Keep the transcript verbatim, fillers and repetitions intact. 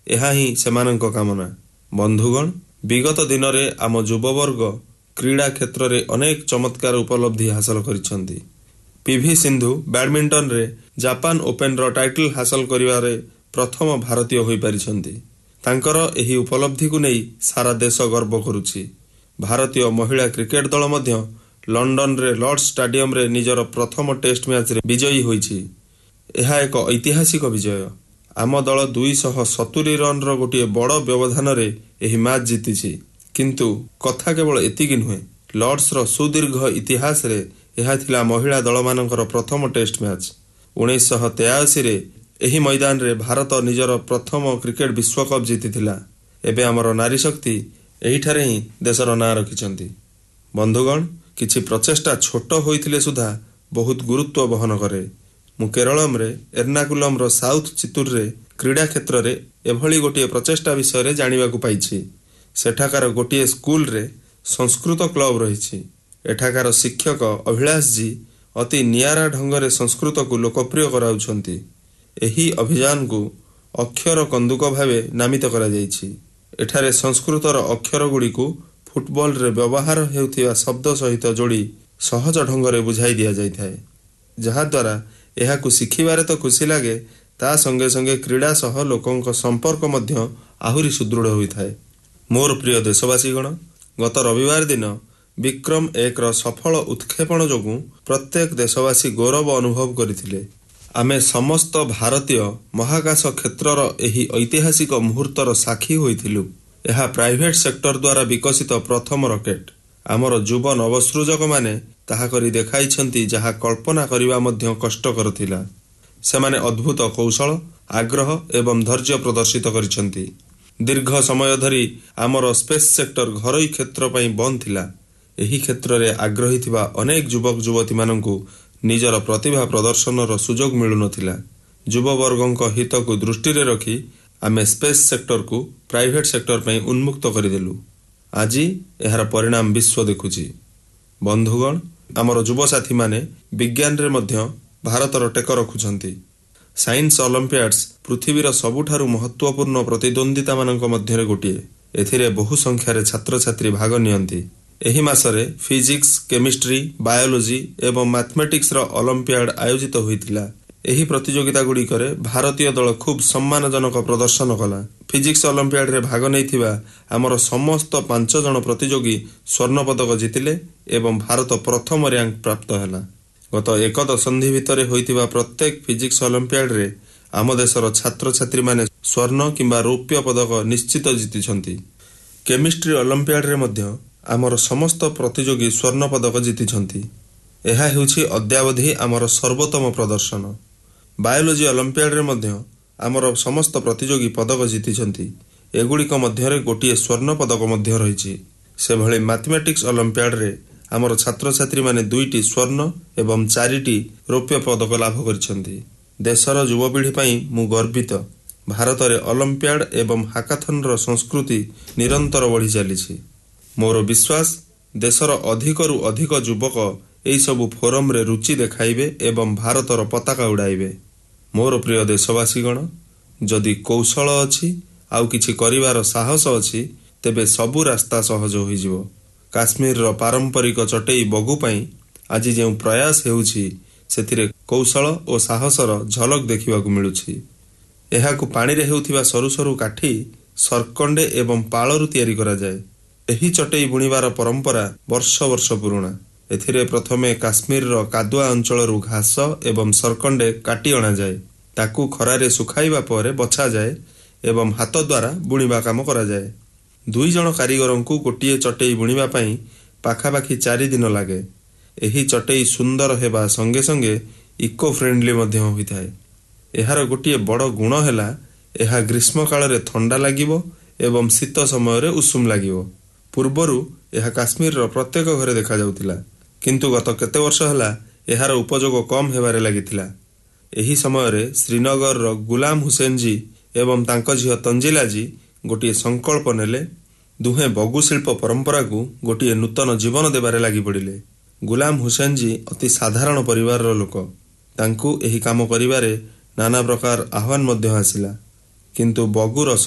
ଏହା ହିଁ ସେମାନଙ୍କ କାମନା। ବନ୍ଧୁଗଣ, ବିଗତ ଦିନରେ ଆମ ଯୁବବର୍ଗ କ୍ରୀଡ଼ା କ୍ଷେତ୍ରରେ ଅନେକ ଚମତ୍କାର ଉପଲବ୍ଧି ହାସଲ କରିଛନ୍ତି। ପିଭି ସିନ୍ଧୁ ବ୍ୟାଡମିଣ୍ଟନରେ ଜାପାନ ଓପେନର ଟାଇଟଲ ହାସଲ କରିବାରେ ପ୍ରଥମ ଭାରତୀୟ ହୋଇପାରିଛନ୍ତି। ତାଙ୍କର ଏହି ଉପଲବ୍ଧିକୁ ନେଇ ସାରା ଦେଶ ଗର୍ବ କରୁଛି। ଭାରତୀୟ ମହିଳା କ୍ରିକେଟ ଦଳ ମଧ୍ୟ ଲଣ୍ଡନରେ ଲର୍ଡସ ଷ୍ଟାଡିୟମରେ ନିଜର ପ୍ରଥମ ଟେଷ୍ଟ ମ୍ୟାଚରେ ବିଜୟୀ ହୋଇଛି। ଏହା ଏକ ଐତିହାସିକ ବିଜୟ। ଆମ ଦଳ ଦୁଇଶହ ସତୁରି ରନର ଗୋଟିଏ ବଡ଼ ବ୍ୟବଧାନରେ ଏହି ମ୍ୟାଚ୍ ଜିତିଛି। କିନ୍ତୁ କଥା କେବଳ ଏତିକି ନୁହେଁ, ଲର୍ଡସର ସୁଦୀର୍ଘ ଇତିହାସରେ ଏହା ଥିଲା ମହିଳା ଦଳମାନଙ୍କର ପ୍ରଥମ ଟେଷ୍ଟ ମ୍ୟାଚ୍। ଉଣେଇଶହ ତେୟାଅଶୀରେ ଏହି ମଇଦାନରେ ଭାରତ ନିଜର ପ୍ରଥମ କ୍ରିକେଟ ବିଶ୍ୱକପ୍ ଜିତିଥିଲା। ଏବେ ଆମର ନାରୀ ଶକ୍ତି ଏହିଠାରେ ହିଁ ଦେଶର ନାଁ ରଖିଛନ୍ତି। ବନ୍ଧୁଗଣ, କିଛି ପ୍ରଚେଷ୍ଟା ଛୋଟ ହୋଇଥିଲେ ସୁଦ୍ଧା ବହୁତ ଗୁରୁତ୍ୱ ବହନ କରେ। ମୁଁ କେରଳମରେ ଏର୍ଣ୍ଣାକୁଲମର ସାଉଥ ଚିତ୍ତୁରରେ କ୍ରୀଡ଼ା କ୍ଷେତ୍ରରେ ଏଭଳି ଗୋଟିଏ ପ୍ରଚେଷ୍ଟା ବିଷୟରେ ଜାଣିବାକୁ ପାଇଛି। ସେଠାକାର ଗୋଟିଏ ସ୍କୁଲରେ ସଂସ୍କୃତ କ୍ଲବ ରହିଛି। ଏଠାକାର ଶିକ୍ଷକ ଅଭିଳାଷଜୀ ଅତି ନିଆରା ଢଙ୍ଗରେ ସଂସ୍କୃତକୁ ଲୋକପ୍ରିୟ କରାଉଛନ୍ତି। ଏହି ଅଭିଯାନକୁ ଅକ୍ଷର କନ୍ଦୁକ ଭାବେ ନାମିତ କରାଯାଇଛି। ଏଠାରେ ସଂସ୍କୃତର ଅକ୍ଷରଗୁଡ଼ିକୁ ଫୁଟବଲରେ ବ୍ୟବହାର ହେଉଥିବା ଶବ୍ଦ ସହିତ ଯୋଡ଼ି ସହଜ ଢଙ୍ଗରେ ବୁଝାଇ ଦିଆଯାଇଥାଏ, ଯାହାଦ୍ୱାରା ଏହାକୁ ଶିଖିବାରେ ତ ଖୁସି ଲାଗେ, ତା ସଙ୍ଗେ ସଙ୍ଗେ କ୍ରୀଡ଼ା ସହ ଲୋକଙ୍କ ସମ୍ପର୍କ ମଧ୍ୟ ଆହୁରି ସୁଦୃଢ଼ ହୋଇଥାଏ। ମୋର ପ୍ରିୟ ଦେଶବାସୀଗଣ, ଗତ ରବିବାର ଦିନ ବିକ୍ରମ ଏକର ସଫଳ ଉତ୍କ୍ଷେପଣ ଯୋଗୁଁ ପ୍ରତ୍ୟେକ ଦେଶବାସୀ ଗୌରବ ଅନୁଭବ କରିଥିଲେ। ଆମେ ସମସ୍ତ ଭାରତୀୟ ମହାକାଶ କ୍ଷେତ୍ରର ଏହି ଐତିହାସିକ ମୁହୂର୍ତ୍ତର ସାକ୍ଷୀ ହୋଇଥିଲୁ। ଏହା ପ୍ରାଇଭେଟ ସେକ୍ଟର ଦ୍ୱାରା ବିକଶିତ ପ୍ରଥମ ରକେଟ୍। ଆମର ଯୁବ ନବସୃଜକମାନେ ତାହା କରି ଦେଖାଇଛନ୍ତି, ଯାହା କଳ୍ପନା କରିବା ମଧ୍ୟ କଷ୍ଟକର ଥିଲା। ସେମାନେ ଅଦ୍ଭୁତ କୌଶଳ, ଆଗ୍ରହ ଏବଂ ଧୈର୍ଯ୍ୟ ପ୍ରଦର୍ଶିତ କରିଛନ୍ତି। ଦୀର୍ଘ ସମୟ ଧରି ଆମର ସ୍ପେସ୍ ସେକ୍ଟର ଘରୋଇ କ୍ଷେତ୍ର ପାଇଁ ବନ୍ଦ ଥିଲା। ଏହି କ୍ଷେତ୍ରରେ ଆଗ୍ରହୀ ଥିବା ଅନେକ ଯୁବକ ଯୁବତୀମାନଙ୍କୁ ନିଜର ପ୍ରତିଭା ପ୍ରଦର୍ଶନର ସୁଯୋଗ ମିଳୁନଥିଲା। ଯୁବବର୍ଗଙ୍କ ହିତକୁ ଦୃଷ୍ଟିରେ ରଖି ଆମେ ସ୍ପେସ୍ ସେକ୍ଟରକୁ ପ୍ରାଇଭେଟ ସେକ୍ଟର ପାଇଁ ଉନ୍ମୁକ୍ତ କରିଦେଲୁ। ଆଜି ଏହାର ପରିଣାମ ବିଶ୍ୱ ଦେଖୁଛି। ବନ୍ଧୁଗଣ, ଆମର ଯୁବସାଥୀମାନେ ବିଜ୍ଞାନରେ ମଧ୍ୟ ଭାରତର ଟେକ ରଖୁଛନ୍ତି। ସାଇନ୍ସ ଅଲମ୍ପିଆଡ୍ସ ପୃଥିବୀର ସବୁଠାରୁ ମହତ୍ୱପୂର୍ଣ୍ଣ ପ୍ରତିଦ୍ୱନ୍ଦ୍ୱିତାମାନଙ୍କ ମଧ୍ୟରେ ଗୋଟିଏ। ଏଥିରେ ବହୁ ସଂଖ୍ୟାରେ ଛାତ୍ରଛାତ୍ରୀ ଭାଗ ନିଅନ୍ତି। ଏହି ମାସରେ ଫିଜିକ୍ସ, କେମିଷ୍ଟ୍ରି, ବାୟୋଲୋଜି ଏବଂ ମ୍ୟାଥମେଟିକ୍ସର ଅଲମ୍ପିଆଡ ଆୟୋଜିତ ହୋଇଥିଲା। ଏହି ପ୍ରତିଯୋଗିତାଗୁଡ଼ିକରେ ଭାରତୀୟ ଦଳ ଖୁବ୍ ସମ୍ମାନଜନକ ପ୍ରଦର୍ଶନ କଲା। ଫିଜିକ୍ସ ଅଲମ୍ପିଆଡରେ ଭାଗ ନେଇଥିବା ଆମର ସମସ୍ତ ପାଞ୍ଚ ଜଣ ପ୍ରତିଯୋଗୀ ସ୍ୱର୍ଣ୍ଣପଦକ ଜିତିଲେ ଏବଂ ଭାରତ ପ୍ରଥମ ର୍ୟାଙ୍କ ପ୍ରାପ୍ତ ହେଲା। ଗତ ଏକ ଦଶନ୍ଧି ଭିତରେ ହୋଇଥିବା ପ୍ରତ୍ୟେକ ଫିଜିକ୍ସ ଅଲମ୍ପିଆଡରେ ଆମ ଦେଶର ଛାତ୍ରଛାତ୍ରୀମାନେ ସ୍ୱର୍ଣ୍ଣ କିମ୍ବା ରୌପ୍ୟ ପଦକ ନିଶ୍ଚିତ ଜିତିଛନ୍ତି। କେମିଷ୍ଟ୍ରି ଅଲମ୍ପିଆଡରେ ମଧ୍ୟ ଆମର ସମସ୍ତ ପ୍ରତିଯୋଗୀ ସ୍ୱର୍ଣ୍ଣ ପଦକ ଜିତିଛନ୍ତି। ଏହା ହେଉଛି ଅଦ୍ୟାବଧି ଆମର ସର୍ବୋତ୍ତମ ପ୍ରଦର୍ଶନ। ବାୟୋଲୋଜି ଅଲମ୍ପିଆଡରେ ମଧ୍ୟ ଆମର ସମସ୍ତ ପ୍ରତିଯୋଗୀ ପଦକ ଜିତିଛନ୍ତି। ଏଗୁଡ଼ିକ ମଧ୍ୟରେ ଗୋଟିଏ ସ୍ୱର୍ଣ୍ଣ ପଦକ ମଧ୍ୟ ରହିଛି। ସେଭଳି ମ୍ୟାଥମେଟିକ୍ସ ଅଲମ୍ପିଆଡରେ ଆମର ଛାତ୍ରଛାତ୍ରୀମାନେ ଦୁଇଟି ସ୍ୱର୍ଣ୍ଣ ଏବଂ ଚାରିଟି ରୌପ୍ୟ ପଦକ ଲାଭ କରିଛନ୍ତି। ଦେଶର ଯୁବପିଢ଼ି ପାଇଁ ମୁଁ ଗର୍ବିତ। ଭାରତରେ ଅଲମ୍ପିଆଡ ଏବଂ ହାକାଥନ୍ର ସଂସ୍କୃତି ନିରନ୍ତର ବଢ଼ି ଚାଲିଛି। ମୋର ବିଶ୍ୱାସ, ଦେଶର ଅଧିକରୁ ଅଧିକ ଯୁବକ ଏହିସବୁ ଫୋରମରେ ରୁଚି ଦେଖାଇବେ ଏବଂ ଭାରତର ପତାକା ଉଡ଼ାଇବେ। ମୋର ପ୍ରିୟ ଦେଶବାସୀଗଣ, ଯଦି କୌଶଳ ଅଛି, ଆଉ କିଛି କରିବାର ସାହସ ଅଛି, ତେବେ ସବୁ ରାସ୍ତା ସହଜ ହୋଇଯିବ। କାଶ୍ମୀରର ପାରମ୍ପରିକ ଚଟେଇ ବଗୁ ପାଇଁ ଆଜି ଯେଉଁ ପ୍ରୟାସ ହେଉଛି, ସେଥିରେ କୌଶଳ ଓ ସାହସର ଝଲକ ଦେଖିବାକୁ ମିଳୁଛି। ଏହାକୁ ପାଣିରେ ହେଉଥିବା ସରୁ ସରୁ କାଠି, ସରକଣ୍ଡେ ଏବଂ ପାଳରୁ ତିଆରି କରାଯାଏ। ଏହି ଚଟେଇ ବୁଣିବାର ପରମ୍ପରା ବର୍ଷ ବର୍ଷ ପୁରୁଣା। ଏଥିରେ ପ୍ରଥମେ କାଶ୍ମୀରର କାଦୁଆ ଅଞ୍ଚଳରୁ ଘାସ ଏବଂ ସରକଣ୍ଡେ କାଟି ଅଣାଯାଏ। ତାକୁ ଖରାରେ ଶୁଖାଇବା ପରେ ବଛାଯାଏ ଏବଂ ହାତ ଦ୍ୱାରା ବୁଣିବା କାମ କରାଯାଏ। ଦୁଇ ଜଣ କାରିଗରଙ୍କୁ ଗୋଟିଏ ଚଟେଇ ବୁଣିବା ପାଇଁ ପାଖାପାଖି ଚାରି ଦିନ ଲାଗେ। ଏହି ଚଟେଇ ସୁନ୍ଦର ହେବା ସଙ୍ଗେ ସଙ୍ଗେ ଇକୋ ଫ୍ରେଣ୍ଡଲି ମଧ୍ୟ ହୋଇଥାଏ। ଏହାର ଗୋଟିଏ ବଡ଼ ଗୁଣ ହେଲା, ଏହା ଗ୍ରୀଷ୍ମ କାଳରେ ଥଣ୍ଡା ଲାଗିବ ଏବଂ ଶୀତ ସମୟରେ ଉଷୁମ ଲାଗିବ। ପୂର୍ବରୁ ଏହା କାଶ୍ମୀରର ପ୍ରତ୍ୟେକ ଘରେ ଦେଖାଯାଉଥିଲା, କିନ୍ତୁ ଗତ କେତେ ବର୍ଷ ହେଲା ଏହାର ଉପଯୋଗ କମ୍ ହେବାରେ ଲାଗିଥିଲା। ଏହି ସମୟରେ ଶ୍ରୀନଗରର ଗୁଲାମ ହୁସେନଜୀ ଏବଂ ତାଙ୍କ ଝିଅ ତଞ୍ଜିଲାଜୀ ଗୋଟିଏ ସଂକଳ୍ପ ନେଲେ। ଦୁହେଁ ବଗୁ ଶିଳ୍ପ ପରମ୍ପରାକୁ ଗୋଟିଏ ନୂତନ ଜୀବନ ଦେବାରେ ଲାଗିପଡ଼ିଲେ। ଗୁଲାମ ହୁସେନଜୀ ଅତି ସାଧାରଣ ପରିବାରର ଲୋକ। ତାଙ୍କୁ ଏହି କାମ କରିବାରେ ନାନା ପ୍ରକାର ଆହ୍ୱାନ ମଧ୍ୟ ଆସିଲା, କିନ୍ତୁ ବଗୁର